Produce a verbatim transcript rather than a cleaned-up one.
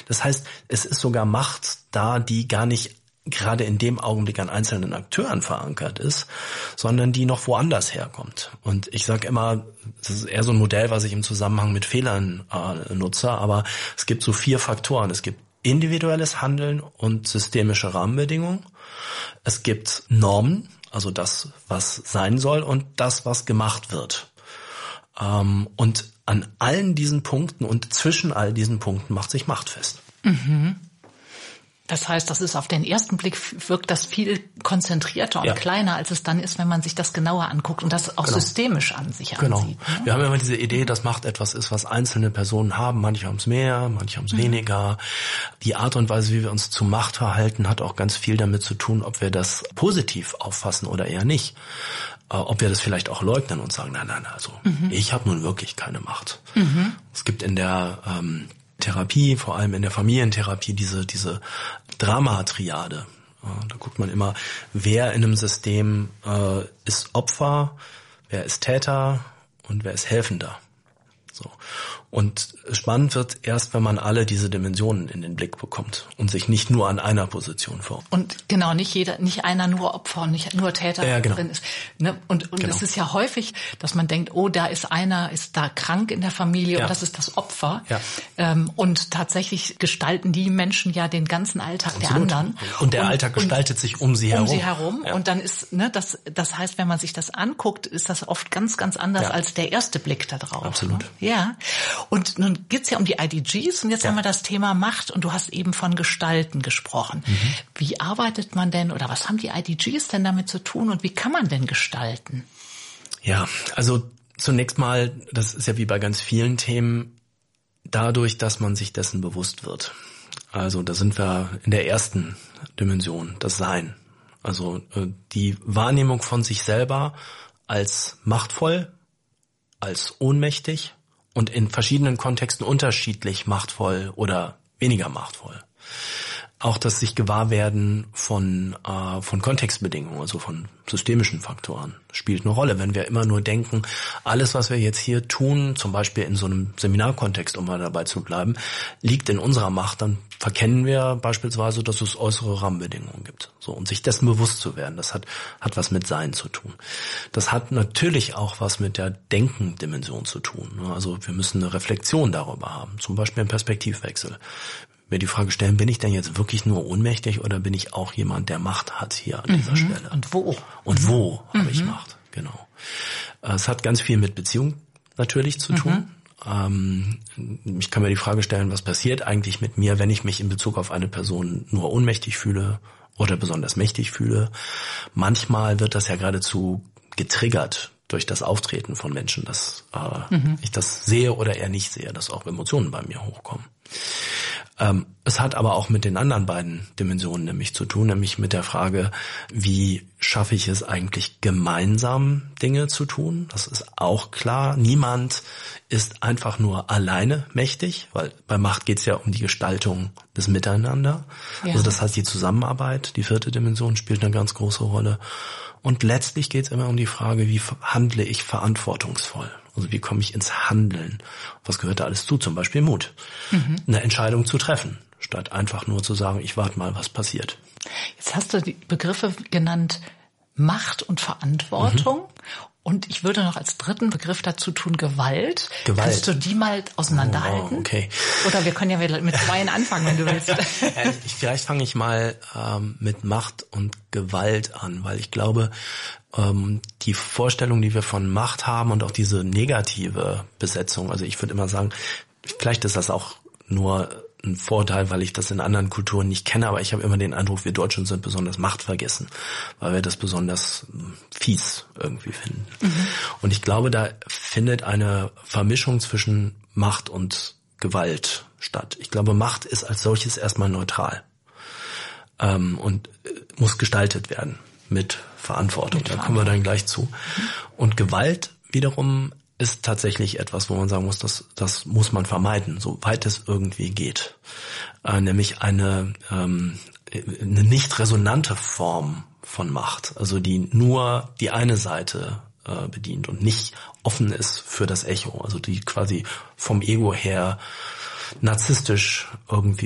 Das heißt, es ist sogar Macht da, die gar nicht gerade in dem Augenblick an einzelnen Akteuren verankert ist, sondern die noch woanders herkommt. Und ich sage immer, das ist eher so ein Modell, was ich im Zusammenhang mit Fehlern äh, nutze, aber es gibt so vier Faktoren. Es gibt individuelles Handeln und systemische Rahmenbedingungen. Es gibt Normen, also das, was sein soll, und das, was gemacht wird. Ähm, und an allen diesen Punkten und zwischen all diesen Punkten macht sich Macht fest. Mhm. Das heißt, das ist auf den ersten Blick wirkt das viel konzentrierter und ja. kleiner, als es dann ist, wenn man sich das genauer anguckt und das auch genau. systemisch an sich genau. ansieht. Ne? Wir haben immer diese Idee, dass Macht etwas ist, was einzelne Personen haben. Manche haben es mehr, manche haben es mhm. weniger. Die Art und Weise, wie wir uns zu Macht verhalten, hat auch ganz viel damit zu tun, ob wir das positiv auffassen oder eher nicht. Äh, ob wir das vielleicht auch leugnen und sagen, nein, nein, also mhm. ich habe nun wirklich keine Macht. Mhm. Es gibt in der ähm, Therapie, vor allem in der Familientherapie, diese diese Drama-Triade. Da guckt man immer, wer in einem System äh, ist Opfer, wer ist Täter und wer ist Helfender. So. Und spannend wird erst, wenn man alle diese Dimensionen in den Blick bekommt und sich nicht nur an einer Position vor. Und genau, nicht jeder, nicht einer nur Opfer und nicht nur Täter ja, genau. drin ist. Ne? Und, und genau. es ist ja häufig, dass man denkt, oh, da ist einer, ist da krank in der Familie ja. und das ist das Opfer. Ja. Ähm, und tatsächlich gestalten die Menschen ja den ganzen Alltag Absolut. Der anderen. Und der und, Alltag gestaltet sich um sie herum. Um sie herum. Ja. Und dann ist, ne, das, das heißt, wenn man sich das anguckt, ist das oft ganz, ganz anders ja. als der erste Blick da drauf. Absolut. Ne? Ja. Und nun geht's ja um die I D Gs und jetzt ja. haben wir das Thema Macht und du hast eben von Gestalten gesprochen. Mhm. Wie arbeitet man denn oder was haben die I D Gs denn damit zu tun und wie kann man denn gestalten? Ja, also zunächst mal, das ist ja wie bei ganz vielen Themen, dadurch, dass man sich dessen bewusst wird. Also da sind wir in der ersten Dimension, das Sein. Also die Wahrnehmung von sich selber als machtvoll, als ohnmächtig, und in verschiedenen Kontexten unterschiedlich machtvoll oder weniger machtvoll. Auch das sich Gewahrwerden von äh, von Kontextbedingungen, also von systemischen Faktoren, spielt eine Rolle. Wenn wir immer nur denken, alles, was wir jetzt hier tun, zum Beispiel in so einem Seminarkontext, um mal dabei zu bleiben, liegt in unserer Macht, dann verkennen wir beispielsweise, dass es äußere Rahmenbedingungen gibt. So, und sich dessen bewusst zu werden, das hat hat was mit Sein zu tun. Das hat natürlich auch was mit der Denkendimension zu tun. Also wir müssen eine Reflexion darüber haben, zum Beispiel einen Perspektivwechsel. Mir die Frage stellen, bin ich denn jetzt wirklich nur ohnmächtig oder bin ich auch jemand, der Macht hat hier an dieser mhm. Stelle? Und wo? Und mhm. wo habe mhm. ich Macht? Genau. Es hat ganz viel mit Beziehung natürlich zu tun. Mhm. Ähm, ich kann mir die Frage stellen, was passiert eigentlich mit mir, wenn ich mich in Bezug auf eine Person nur ohnmächtig fühle oder besonders mächtig fühle. Manchmal wird das ja geradezu getriggert durch das Auftreten von Menschen, dass äh, mhm. ich das sehe oder eher nicht sehe, dass auch Emotionen bei mir hochkommen. Ähm, es hat aber auch mit den anderen beiden Dimensionen nämlich zu tun, nämlich mit der Frage, wie schaffe ich es eigentlich gemeinsam Dinge zu tun? Das ist auch klar. Niemand ist einfach nur alleine mächtig, weil bei Macht geht es ja um die Gestaltung des Miteinander. Ja. Also das heißt, die Zusammenarbeit, die vierte Dimension, spielt eine ganz große Rolle. Und letztlich geht es immer um die Frage, wie handle ich verantwortungsvoll? Also wie komme ich ins Handeln? Was gehört da alles zu? Zum Beispiel Mut. Mhm. Eine Entscheidung zu treffen, statt einfach nur zu sagen, ich warte mal, was passiert. Jetzt hast du die Begriffe genannt Macht und Verantwortung. Mhm. Und ich würde noch als dritten Begriff dazu tun, Gewalt. Gewalt. Kannst du die mal auseinanderhalten? Oh, okay. Oder wir können ja wieder mit zweien anfangen, wenn du willst. Ja, ich, vielleicht fange ich mal ähm, mit Macht und Gewalt an, weil ich glaube, ähm, die Vorstellung, die wir von Macht haben und auch diese negative Besetzung, also ich würde immer sagen, vielleicht ist das auch nur ein Vorteil, weil ich das in anderen Kulturen nicht kenne, aber ich habe immer den Eindruck, wir Deutschen sind besonders machtvergessen, weil wir das besonders fies irgendwie finden. Mhm. Und ich glaube, da findet eine Vermischung zwischen Macht und Gewalt statt. Ich glaube, Macht ist als solches erstmal neutral ähm, und muss gestaltet werden mit Verantwortung. Mit da kommen wir dann gleich zu. Mhm. Und Gewalt wiederum ist tatsächlich etwas, wo man sagen muss, das, das muss man vermeiden, soweit es irgendwie geht. Äh, nämlich eine, ähm, eine nicht resonante Form von Macht, also die nur die eine Seite äh, bedient und nicht offen ist für das Echo, also die quasi vom Ego her narzisstisch irgendwie